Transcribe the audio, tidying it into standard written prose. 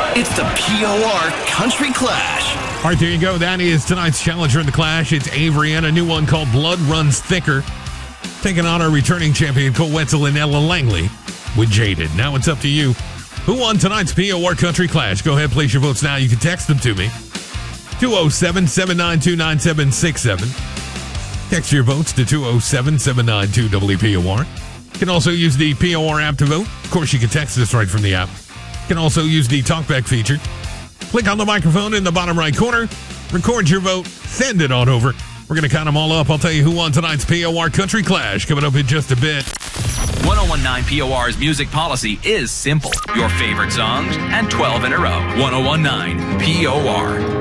It's the POR Country Clash. All right, there you go. That is tonight's challenger in the Clash. It's Avery and a new one called Blood Runs Thicker, taking on our returning champion Cole Wetzel and Ella Langley with Jaded. Now it's up to you. Who won tonight's POR Country Clash? Go ahead, place your votes now. You can text them to me. 207-792-9767. Text your votes to 207-792-WPOR. You can also use the POR app to vote. Of course, you can text us right from the app. You can also use the TalkBack feature. Click on the microphone in the bottom right corner. Record your vote. Send it on over. We're going to count them all up. I'll tell you who won tonight's POR Country Clash coming up in just a bit. 1019 POR's music policy is simple. Your favorite songs and 12 in a row. 1019 POR.